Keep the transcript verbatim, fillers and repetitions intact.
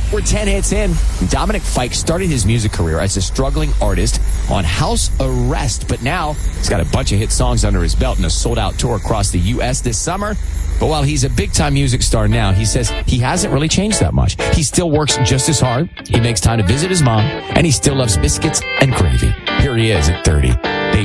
We're ten hits in. Dominic Fike started his music career as a struggling artist on house arrest, but now he's got a bunch of hit songs under his belt and a sold-out tour across the U S this summer. But while he's a big-time music star now, he says he hasn't really changed that much. He still works just as hard. He makes time to visit his mom, and he still loves biscuits and gravy. Here he is at thirty.